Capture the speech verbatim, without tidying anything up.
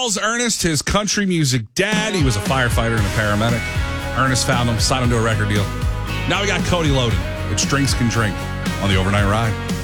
calls Ernest his country music dad. He was a firefighter and a paramedic. Ernest found him, signed him to a record deal. Now we got Cody Loden, which Drinks Can Drink on the Overnight Ride.